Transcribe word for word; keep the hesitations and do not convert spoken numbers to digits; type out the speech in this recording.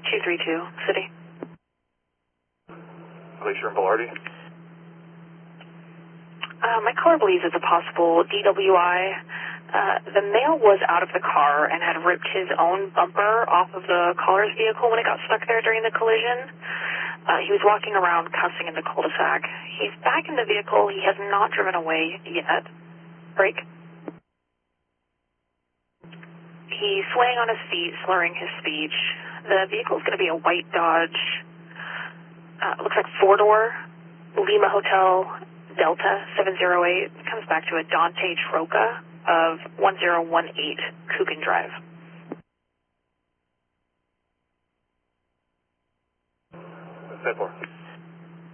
two three two, City. Glacier and Velarde. Uh, my caller believes it's a possible D W I. Uh, the male was out of the car and had ripped his own bumper off of the caller's vehicle when it got stuck there during the collision. Uh, he was walking around cussing in the cul-de-sac. He's back in the vehicle. He has not driven away yet. Break. He's swaying on his feet, slurring his speech. The vehicle's going to be a white Dodge. Uh, looks like four-door. Lima Hotel Delta seven zero eight. Comes back to a Dante Troca of one zero one eight Coogan Drive. ten four.